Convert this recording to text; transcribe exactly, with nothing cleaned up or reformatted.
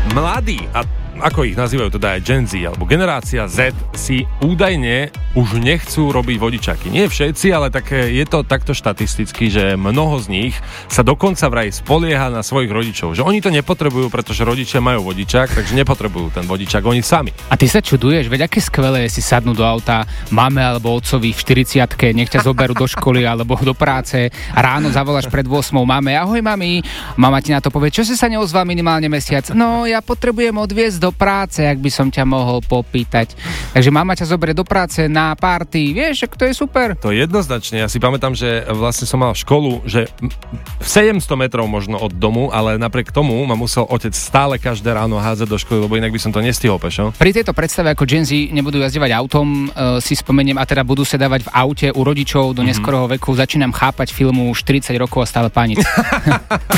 mladí, a ako ich nazývajú teda aj Gen Z, alebo generácia Z, si údajne už nechcú robiť vodičaky. Nie všetci, ale také, je to takto štatisticky, že mnoho z nich sa dokonca vraj spolieha na svojich rodičov. Že oni to nepotrebujú, pretože rodičia majú vodičak, takže nepotrebujú ten vodičak oni sami. A ty sa čuduješ, veď aké skvelé je si sadnúť do auta mame alebo otcovi v štyridsiatke, nech ťa zoberú do školy alebo do práce a ráno zavoláš pred ôsmou mame, ahoj mami, mama ti na to povie, čo si sa neozval minimálne mesiac? No, ja potrebujem odviezť do práce, ak by som ťa mohol popýtať. Takže mama ťa zoberie do práce na party, vieš, ak to je super. To je jednoznačne, ja si pamätám, že vlastne som mal školu, že sedemsto metrov možno od domu, ale napriek tomu ma musel otec stále každé ráno hádzať do školy, lebo inak by som to nestihol pešo. Pri tejto predstave, ako Gen Z nebudú jazdevať autom, uh, si spomeniem, a teda budú sedávať v aute u rodičov do neskorého veku, začínam chápať filmu štyridsať rokov a stále pánic.